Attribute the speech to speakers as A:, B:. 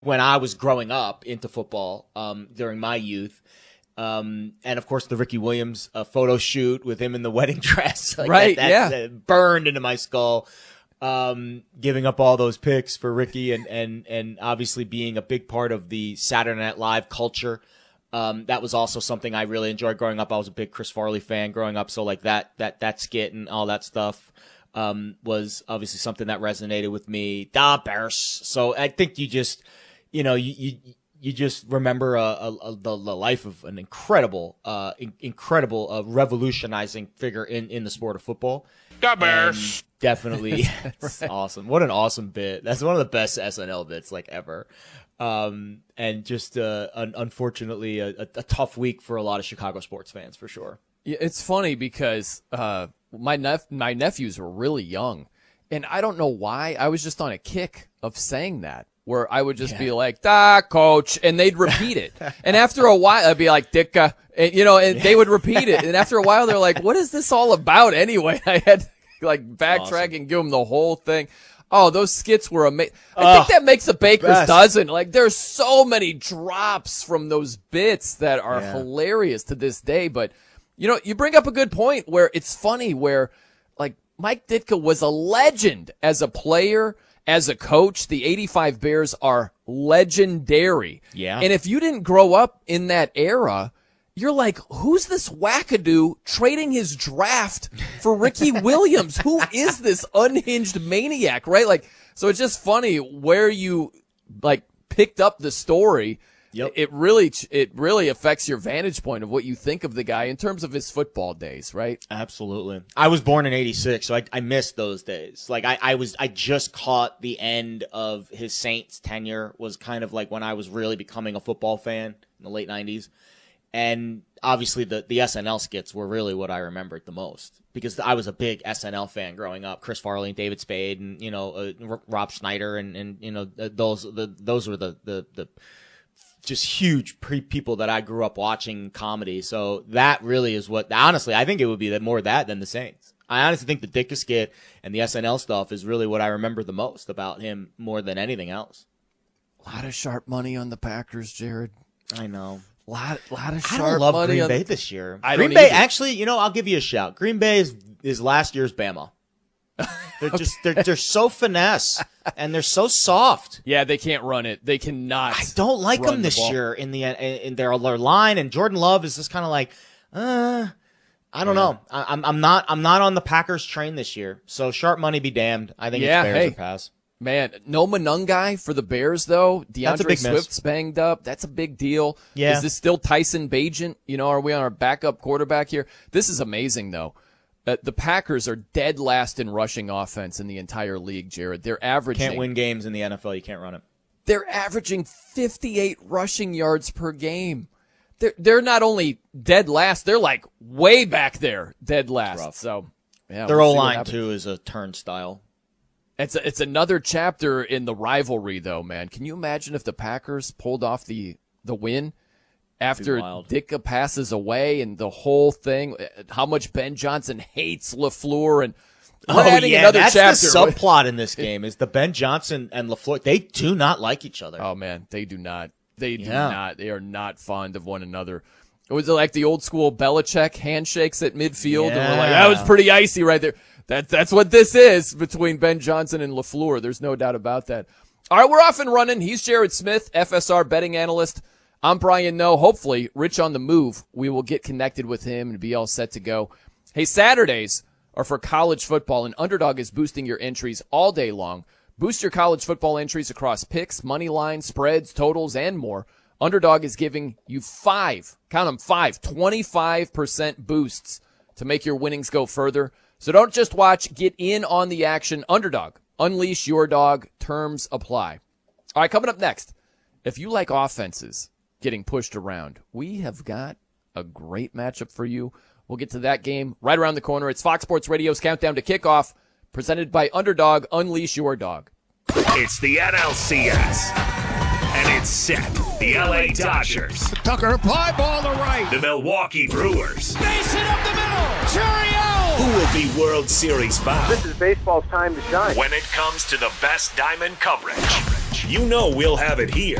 A: when I was growing up into football during my youth. And of course the Ricky Williams photo shoot with him in the wedding dress. That burned into my skull. Giving up all those picks for Ricky and obviously being a big part of the Saturday Night Live culture. That was also something I really enjoyed growing up. I was a big Chris Farley fan growing up. So like that skit and all that stuff, was obviously something that resonated with me. Da Bears. So I think you just, you just remember the life of an incredible revolutionizing figure in the sport of football.
B: Da Bears.
A: Definitely. That's awesome. What an awesome bit. That's one of the best SNL bits like ever. And just unfortunately a tough week for a lot of Chicago sports fans for sure.
C: Yeah, it's funny because my nephews were really young, and I don't know why. I was just on a kick of saying that, where I would just be like, "Da, coach," and they'd repeat it. And after a while, I'd be like, "Dicka," and they would repeat it. And after a while, they're like, "What is this all about anyway?" I had to backtrack and give them the whole thing. Oh, those skits were amazing. I think that makes a baker's dozen. Like, there's so many drops from those bits that are hilarious to this day. But, you bring up a good point where it's funny where, like, Mike Ditka was a legend as a player, as a coach. The 85 Bears are legendary.
A: Yeah.
C: And if you didn't grow up in that era, you're like, who's this wackadoo trading his draft for Ricky Williams? Who is this unhinged maniac, right? Like, so it's just funny where you, picked up the story.
A: Yep.
C: It really affects your vantage point of what you think of the guy in terms of his football days, right?
A: Absolutely. I was born in 86, so I missed those days. Like, I just caught the end of his Saints tenure, was kind of like when I was really becoming a football fan in the late 90s. And obviously the SNL skits were really what I remembered the most, because I was a big SNL fan growing up. Chris Farley and David Spade and, Rob Schneider and those were the just huge people that I grew up watching comedy. So that really is what, honestly, I think it would be more that than the Saints. I honestly think the Ditka skit and the SNL stuff is really what I remember the most about him more than anything else.
C: A lot of sharp money on the Packers, Jared.
A: I know.
C: A lot of sharp money.
A: I don't love Green Bay this year.
C: Green Bay,
A: actually, I'll give you a shout. Green Bay is last year's Bama. They're so finesse and they're so soft.
C: Yeah, they can't run it. They cannot.
A: I don't like them this year in their line, and Jordan Love is just kind of like, I don't know. I'm not on the Packers train this year. So sharp money be damned. I think it's Bears or pass.
C: Man, no Monungai for the Bears, though. DeAndre Swift's banged up. That's a big deal.
A: Yeah.
C: Is this still Tyson Bagent? Are we on our backup quarterback here? This is amazing, though. The Packers are dead last in rushing offense in the entire league, Jared. They're averaging.
A: Can't win games in the NFL. You can't run it.
C: They're averaging 58 rushing yards per game. They're not only dead last, they're like way back there, dead last. So, yeah.
A: Their O-line, too, is a turnstile.
C: It's another chapter in the rivalry, though, man. Can you imagine if the Packers pulled off the win after Ditka passes away and the whole thing? How much Ben Johnson hates LaFleur, and adding another
A: that's
C: chapter.
A: The subplot in this game is the Ben Johnson and LaFleur. They do not like each other.
C: Oh man, they do not. They do not. They are not fond of one another. It was like the old school Belichick handshakes at midfield, and we're like, that was pretty icy right there. That's what this is between Ben Johnson and LaFleur. There's no doubt about that. All right, we're off and running. He's Jared Smith, FSR betting analyst. I'm Brian Noe. Hopefully, Rich on the move. We will get connected with him and be all set to go. Hey, Saturdays are for college football, and Underdog is boosting your entries all day long. Boost your college football entries across picks, money lines, spreads, totals, and more. Underdog is giving you 25% boosts to make your winnings go further. So don't just watch, get in on the action. Underdog, unleash your dog. Terms apply. All right, coming up next, if you like offenses getting pushed around, we have got a great matchup for you. We'll get to that game right around the corner. It's Fox Sports Radio's Countdown to Kickoff, presented by Underdog, unleash your dog.
B: It's the NLCS, and it's set. The LA Dodgers.
D: Tucker, fly ball to right.
B: The Milwaukee Brewers.
D: Base it up the middle. Cheerio!
B: Who will be World Series bound?
E: This is baseball's time to shine.
B: When it comes to the best diamond coverage, you know we'll have it here.